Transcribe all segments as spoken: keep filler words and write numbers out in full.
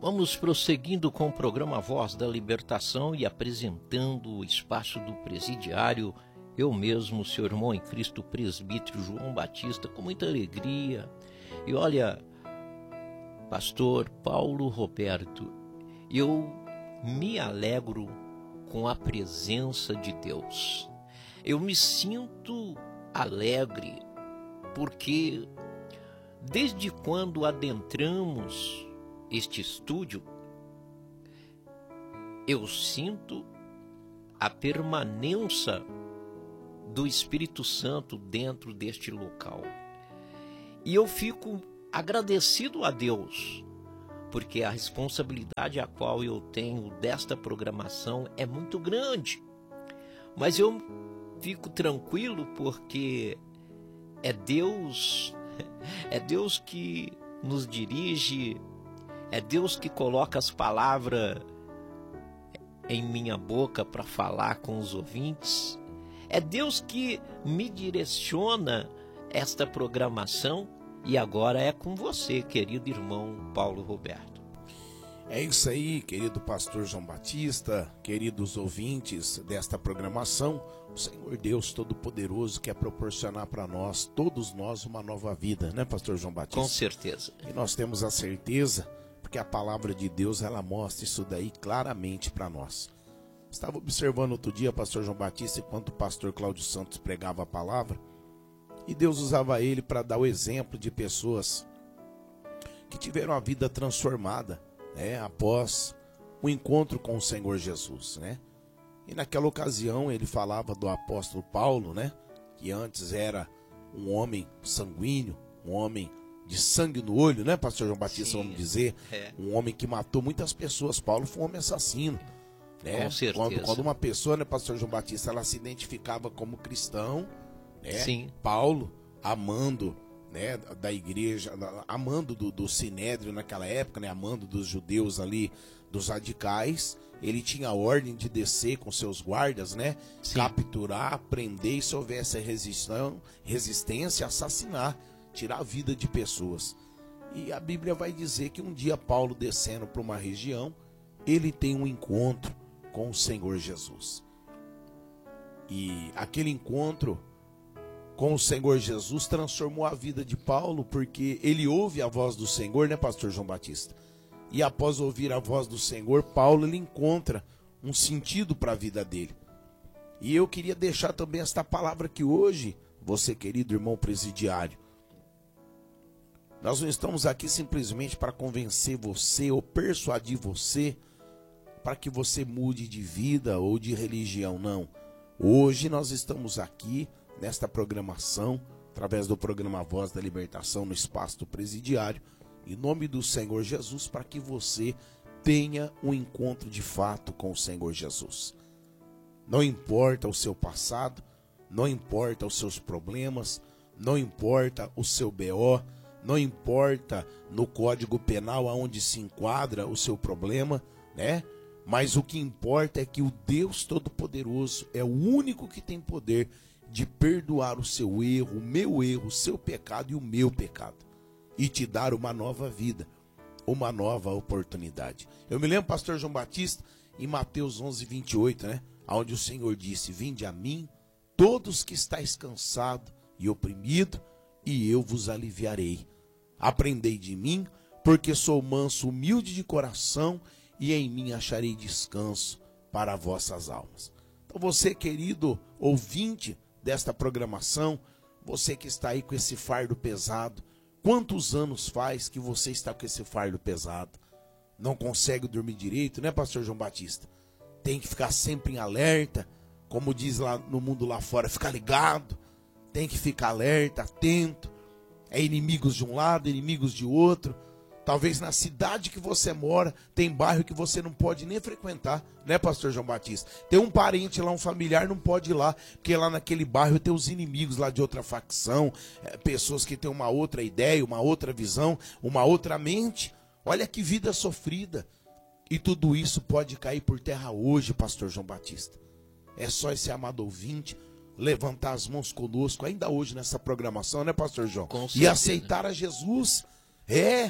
Vamos prosseguindo com o programa Voz da Libertação e apresentando o espaço do presidiário, eu mesmo, seu irmão em Cristo, presbítero João Batista, com muita alegria. E olha, pastor Paulo Roberto, eu me alegro com a presença de Deus. Eu me sinto alegre porque desde quando adentramos este estúdio, eu sinto a permanência do Espírito Santo dentro deste local. E eu fico agradecido a Deus, porque a responsabilidade a qual eu tenho desta programação é muito grande. Mas eu fico tranquilo porque é Deus, é Deus que nos dirige, é Deus que coloca as palavras em minha boca para falar com os ouvintes. É Deus que me direciona esta programação e agora é com você, querido irmão Paulo Roberto. É isso aí, querido pastor João Batista, queridos ouvintes desta programação. O Senhor Deus Todo-Poderoso quer proporcionar para nós, todos nós, uma nova vida, né, pastor João Batista? Com certeza. E nós temos a certeza, porque a palavra de Deus, ela mostra isso daí claramente para nós. Estava observando outro dia, pastor João Batista, enquanto o pastor Cláudio Santos pregava a palavra, e Deus usava ele para dar o exemplo de pessoas que tiveram a vida transformada, né, após o encontro com o Senhor Jesus, né? E naquela ocasião ele falava do apóstolo Paulo, né, que antes era um homem sanguíneo, um homem de sangue no olho, né, pastor João Batista? Sim, vamos dizer, é. Um homem que matou muitas pessoas. Paulo foi um homem assassino, né? Com certeza. Quando, quando uma pessoa, né, pastor João Batista, ela se identificava como cristão, né? Sim. Paulo, amando, né, da igreja, amando do, do Sinédrio naquela época, né, amando dos judeus ali, dos radicais, ele tinha a ordem de descer com seus guardas, né, Sim. capturar, prender, e se houvesse resistão, resistência, assassinar, tirar a vida de pessoas. E a Bíblia vai dizer que um dia Paulo, descendo para uma região, ele tem um encontro com o Senhor Jesus. E aquele encontro com o Senhor Jesus transformou a vida de Paulo, porque ele ouve a voz do Senhor, né, pastor João Batista? E após ouvir a voz do Senhor, Paulo, ele encontra um sentido para a vida dele. E eu queria deixar também esta palavra aqui hoje, você, querido irmão presidiário. Nós não estamos aqui simplesmente para convencer você ou persuadir você para que você mude de vida ou de religião, não. Hoje nós estamos aqui nesta programação, através do programa Voz da Libertação no espaço do presidiário, em nome do Senhor Jesus, para que você tenha um encontro de fato com o Senhor Jesus. Não importa o seu passado, não importa os seus problemas, não importa o seu B O, não importa no Código Penal aonde se enquadra o seu problema, né? Mas o que importa é que o Deus Todo-Poderoso é o único que tem poder de perdoar o seu erro, o meu erro, o seu pecado e o meu pecado, e te dar uma nova vida, uma nova oportunidade. Eu me lembro, pastor João Batista, em Mateus onze, vinte e oito, né? Onde o Senhor disse: vinde a mim, todos que estáis cansados e oprimidos, e eu vos aliviarei. Aprendei de mim, porque sou manso, humilde de coração, e em mim acharei descanso para vossas almas. Então você, querido ouvinte desta programação, você que está aí com esse fardo pesado, quantos anos faz que você está com esse fardo pesado? Não consegue dormir direito, né, pastor João Batista? Tem que ficar sempre em alerta, como diz lá no mundo lá fora, ficar ligado, tem que ficar alerta, atento. É inimigos de um lado, inimigos de outro. Talvez na cidade que você mora, tem bairro que você não pode nem frequentar, né, pastor João Batista? Tem um parente lá, um familiar, não pode ir lá, porque lá naquele bairro tem os inimigos lá de outra facção, é, pessoas que têm uma outra ideia, uma outra visão, uma outra mente. Olha que vida sofrida. E tudo isso pode cair por terra hoje, pastor João Batista. É só esse amado ouvinte levantar as mãos conosco, ainda hoje nessa programação, né, pastor João? E aceitar a Jesus. É,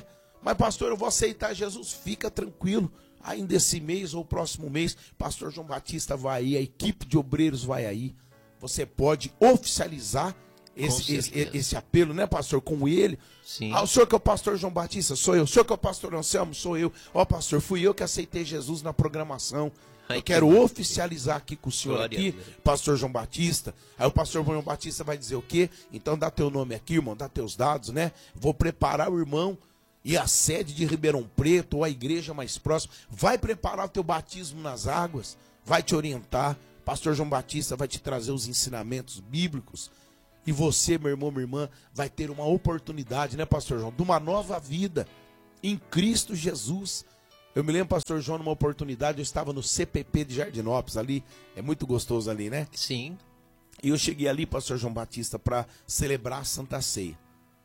Mas pastor, eu vou aceitar Jesus. Fica tranquilo. Ainda esse mês ou o próximo mês, pastor João Batista vai aí, a equipe de obreiros vai aí. Você pode oficializar esse, esse, esse apelo, né, pastor, com ele. Sim. Ah, o senhor que é o pastor João Batista? Sou eu. O senhor que é o pastor Anselmo? Sou eu. Ó, oh, pastor, fui eu que aceitei Jesus na programação. Ai, eu quero que oficializar aqui com o senhor Glória aqui, pastor João Batista. Aí o pastor João Batista vai dizer o quê? Então dá teu nome aqui, irmão, dá teus dados, né? Vou preparar o irmão e a sede de Ribeirão Preto ou a igreja mais próxima. Vai preparar o teu batismo nas águas, vai te orientar. Pastor João Batista vai te trazer os ensinamentos bíblicos. E você, meu irmão, minha irmã, vai ter uma oportunidade, né, pastor João? De uma nova vida em Cristo Jesus. Eu me lembro, pastor João, numa oportunidade, eu estava no C P P de Jardinópolis ali. É muito gostoso ali, né? Sim. E eu cheguei ali, pastor João Batista, para celebrar a Santa Ceia.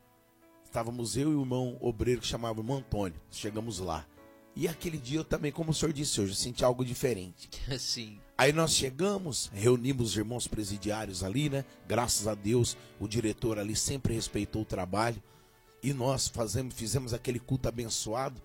Estávamos eu e o irmão obreiro que chamava o irmão Antônio. Chegamos lá. E aquele dia eu também, como o senhor disse hoje, eu senti algo diferente. Sim. Aí nós chegamos, reunimos os irmãos presidiários ali, né? Graças a Deus, o diretor ali sempre respeitou o trabalho. E nós fazemos, fizemos aquele culto abençoado.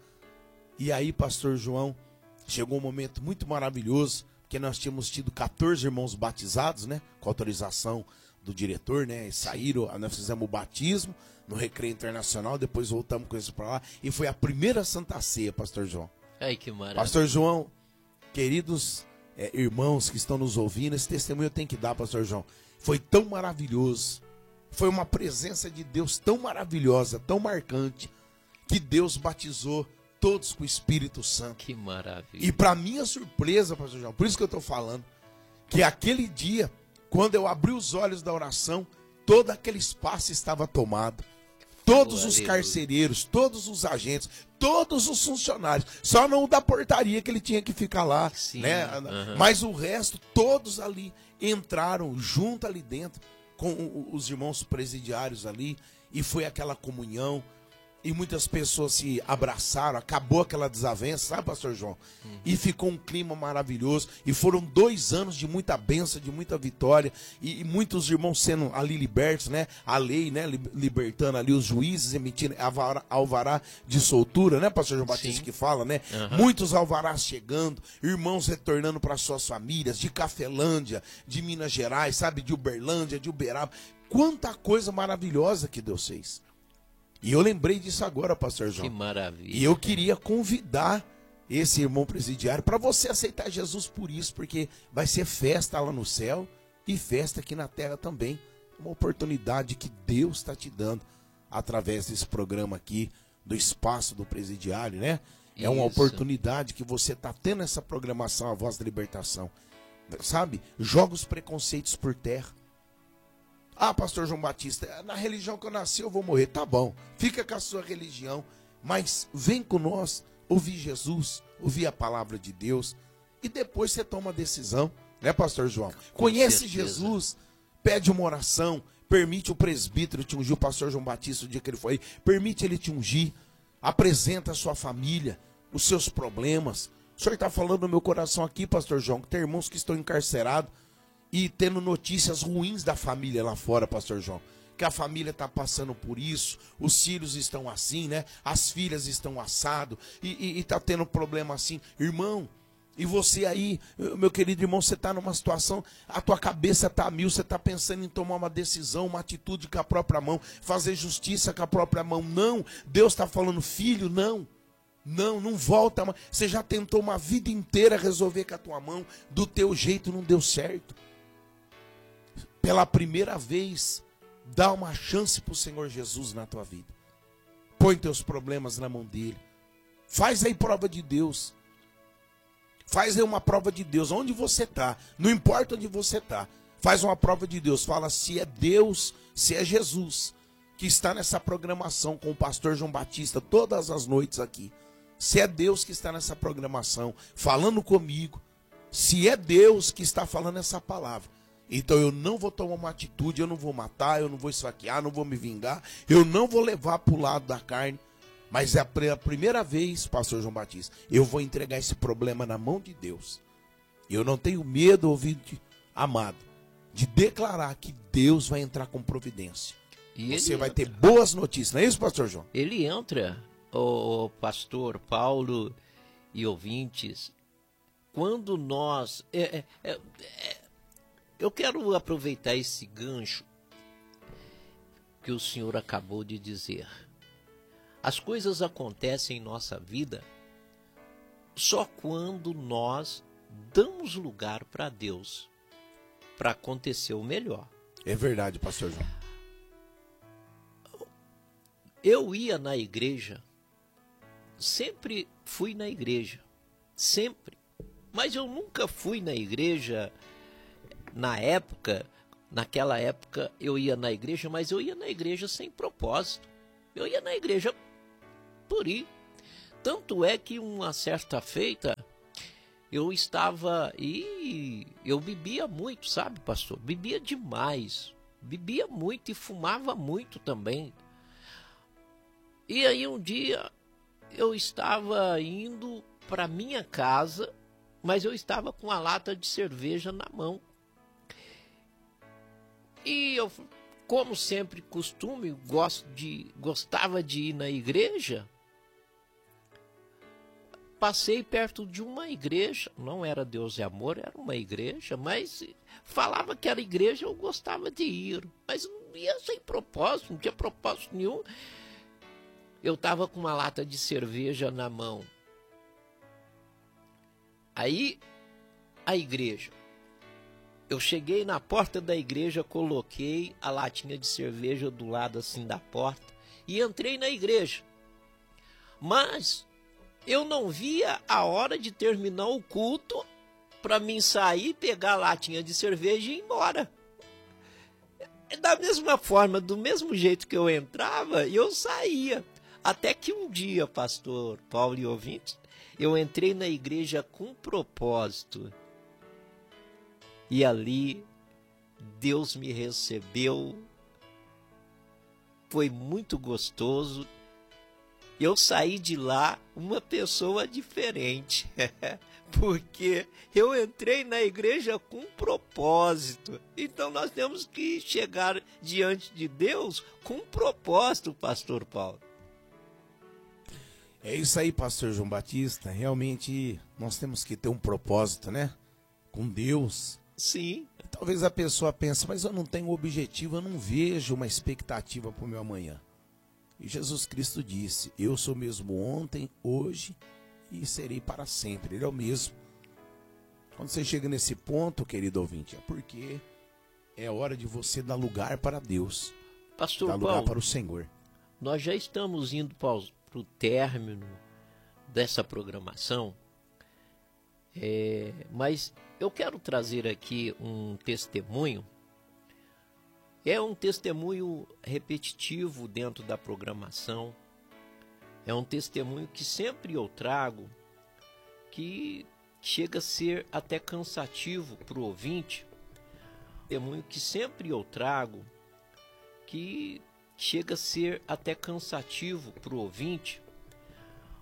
E aí, pastor João, chegou um momento muito maravilhoso, porque nós tínhamos tido quatorze irmãos batizados, né? Com autorização do diretor, né? E saíram, nós fizemos o batismo no Recreio Internacional, depois voltamos com isso para lá. E foi a primeira Santa Ceia, pastor João. Ai, que maravilha. Pastor João, queridos é, irmãos que estão nos ouvindo, esse testemunho eu tenho que dar, pastor João. Foi tão maravilhoso. Foi uma presença de Deus tão maravilhosa, tão marcante, que Deus batizou todos com o Espírito Santo. Que maravilha. E para minha surpresa, pastor João, por isso que eu estou falando, que aquele dia, quando eu abri os olhos da oração, todo aquele espaço estava tomado. Todos os carcereiros, todos os agentes, todos os funcionários, só não o da portaria que ele tinha que ficar lá, Sim, né? uhum. Mas o resto, todos ali entraram junto ali dentro com os irmãos presidiários ali, e foi aquela comunhão. E muitas pessoas se abraçaram, acabou aquela desavença, sabe, pastor João? Uhum. E ficou um clima maravilhoso. E foram dois anos de muita bênção, de muita vitória. E, e muitos irmãos sendo ali libertos, né? A lei, né? Libertando ali os juízes, emitindo alvará, alvará de soltura, né, pastor João Batista? Sim. Que fala, né? Uhum. Muitos alvarás chegando, irmãos retornando para suas famílias, de Cafelândia, de Minas Gerais, sabe? De Uberlândia, de Uberaba. Quanta coisa maravilhosa que Deus fez. E eu lembrei disso agora, pastor João. Que maravilha. E eu queria convidar esse irmão presidiário para você aceitar Jesus por isso, porque vai ser festa lá no céu e festa aqui na terra também. Uma oportunidade que Deus está te dando através desse programa aqui, do espaço do presidiário, né? É uma Isso. oportunidade que você está tendo essa programação, a Voz da Libertação. Sabe? Joga os preconceitos por terra. Ah, pastor João Batista, na religião que eu nasci eu vou morrer. Tá bom, fica com a sua religião, mas vem com nós, ouvir Jesus, ouvir a palavra de Deus, e depois você toma a decisão, né, pastor João? Com Conhece certeza. Jesus, pede uma oração, permite o presbítero te ungir, o pastor João Batista, o dia que ele foi aí, permite ele te ungir, apresenta a sua família, os seus problemas. O senhor está falando no meu coração aqui, pastor João, que tem irmãos que estão encarcerados, e tendo notícias ruins da família lá fora, pastor João. Que a família está passando por isso, os filhos estão assim, né? As filhas estão assado e está tendo problema assim. Irmão, e você aí, meu querido irmão, você está numa situação, a tua cabeça está a mil, você está pensando em tomar uma decisão, uma atitude com a própria mão, fazer justiça com a própria mão. Não, Deus está falando, filho, não. Não, não volta. Você já tentou uma vida inteira resolver com a tua mão, do teu jeito não deu certo. Pela primeira vez, dá uma chance para o Senhor Jesus na tua vida. Põe teus problemas na mão dele. Faz aí prova de Deus. Faz aí uma prova de Deus. Onde você está, não importa onde você está. Faz uma prova de Deus. Fala se é Deus, se é Jesus, que está nessa programação com o pastor João Batista todas as noites aqui. Se é Deus que está nessa programação, falando comigo. Se é Deus que está falando essa palavra. Então eu não vou tomar uma atitude, eu não vou matar, eu não vou esfaquear, não vou me vingar, eu não vou levar para o lado da carne, mas é a primeira vez, pastor João Batista, eu vou entregar esse problema na mão de Deus. Eu não tenho medo, ouvinte amado, de declarar que Deus vai entrar com providência. E você vai ter boas notícias, não é isso, pastor João? Ele entra o pastor Paulo e ouvintes, quando nós... É, é, é, é, eu quero aproveitar esse gancho que o senhor acabou de dizer. As coisas acontecem em nossa vida só quando nós damos lugar para Deus, para acontecer o melhor. É verdade, pastor João. Eu ia na igreja, sempre fui na igreja, sempre. Mas eu nunca fui na igreja, na época, naquela época eu ia na igreja, mas eu ia na igreja sem propósito. Eu ia na igreja por ir. Tanto é que uma certa feita, eu estava e eu bebia muito, sabe, pastor? Bebia demais, bebia muito e fumava muito também. E aí um dia eu estava indo para minha casa, mas eu estava com a lata de cerveja na mão. E eu, como sempre costume, gosto de, gostava de ir na igreja. Passei perto de uma igreja, não era Deus e Amor, era uma igreja, mas falava que era igreja, eu gostava de ir, mas não ia sem propósito, não tinha propósito nenhum. Eu estava com uma lata de cerveja na mão. Aí, a igreja. Eu cheguei na porta da igreja, coloquei a latinha de cerveja do lado assim da porta e entrei na igreja. Mas eu não via a hora de terminar o culto para mim sair, pegar a latinha de cerveja e ir embora. Da mesma forma, do mesmo jeito que eu entrava, eu saía. Até que um dia, pastor Paulo e ouvintes, eu entrei na igreja com propósito. E ali, Deus me recebeu. Foi muito gostoso. Eu saí de lá uma pessoa diferente. Porque eu entrei na igreja com propósito. Então nós temos que chegar diante de Deus com propósito, pastor Paulo. É isso aí, pastor João Batista. Realmente nós temos que ter um propósito, né? Com Deus. Sim. Talvez a pessoa pense, mas eu não tenho objetivo, eu não vejo uma expectativa para o meu amanhã. E Jesus Cristo disse, eu sou mesmo ontem, hoje e serei para sempre. Ele é o mesmo. Quando você chega nesse ponto, querido ouvinte, é porque é hora de você dar lugar para Deus. Pastor dar lugar Paulo, para o Senhor. Nós já estamos indo para o término dessa programação, é, mas eu quero trazer aqui um testemunho. É um testemunho repetitivo dentro da programação. É um testemunho que sempre eu trago, que chega a ser até cansativo para o ouvinte. Testemunho que sempre eu trago, que chega a ser até cansativo para o ouvinte.